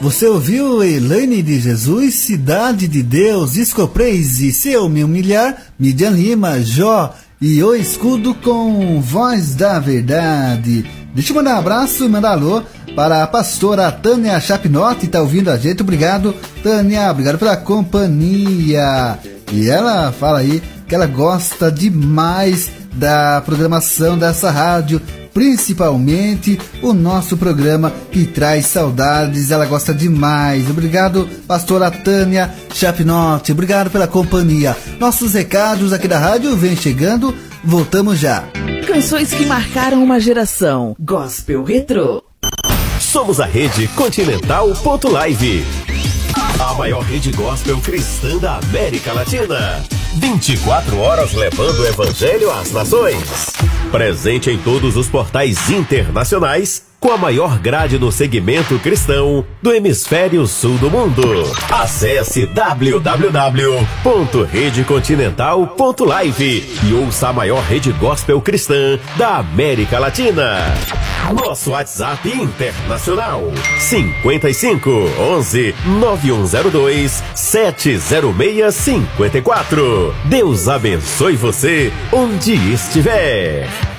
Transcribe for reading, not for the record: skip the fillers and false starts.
Você ouviu Elaine de Jesus, Cidade de Deus, Disco Praise, Se Eu Me Humilhar, Midian Lima, Jó e O Escudo com Voz da Verdade. Deixa eu mandar um abraço e mandar alô para a pastora Tânia Chapinotti, tá ouvindo a gente. Obrigado, Tânia, obrigado pela companhia. E ela fala aí que ela gosta demais da programação dessa rádio, principalmente o nosso programa que traz saudades, ela gosta demais. Obrigado, pastora Tânia Chapinotti, obrigado pela companhia. Nossos recados aqui da rádio vem chegando, voltamos já. Canções que marcaram uma geração. Gospel Retrô. Somos a Rede Continental.live, a maior rede gospel cristã da América Latina. 24 horas levando o evangelho às nações. Presente em todos os portais internacionais, com a maior grade no segmento cristão do hemisfério sul do mundo. Acesse www.redecontinental.live e ouça a maior rede gospel cristã da América Latina. Nosso WhatsApp internacional 55 11 9102 70654. Deus abençoe você onde estiver.